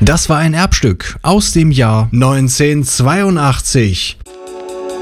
Das war ein Erbstück aus dem Jahr 1982.